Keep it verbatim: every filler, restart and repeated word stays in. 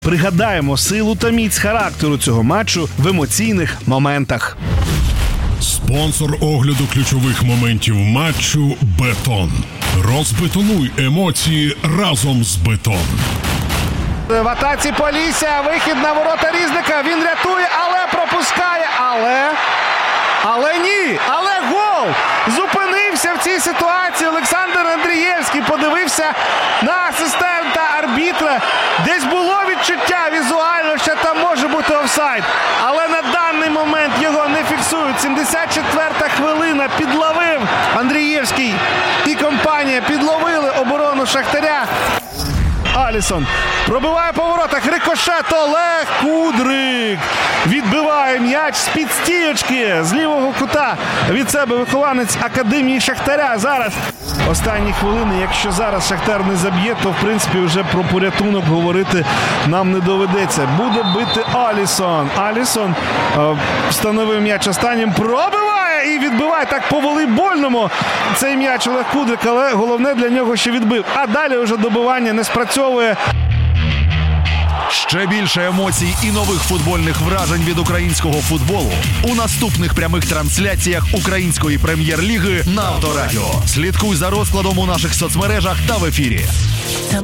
Пригадаємо силу та міць характеру цього матчу в емоційних моментах. Спонсор огляду ключових моментів матчу «Бетон». Розбетонуй емоції разом з «Бетон». В атаці Полісся, вихід на ворота Різника, він рятує, але пропускає, але... Але ні, але гол! Зупинився в цій ситуації Олександр Андрієвський, подивився на асистента арбітра. Десь було відчуття візуально, що там може бути офсайд. Але на даний момент його не фіксують. сімдесят четверта хвилина, підловив Андрієвський і компанія, підловили оборону Шахтаря. Алісон пробиває по воротах, рикошет, Олег Кудрик відбиває м'яч з-під стієчки, з лівого кута від себе вихованець Академії Шахтаря. Зараз останні хвилини, якщо зараз Шахтар не заб'є, то в принципі вже про порятунок говорити нам не доведеться. Буде бити Алісон. Алісон е, встановив м'яч останнім, пробиває і відбиває так по волейбольному цей м'яч Олег Кудрик, але головне для нього, що відбив. А далі вже добивання не спрацьовує. Ще більше емоцій і нових футбольних вражень від українського футболу у наступних прямих трансляціях української прем'єр-ліги на Авторадіо. Слідкуй за розкладом у наших соцмережах та в ефірі.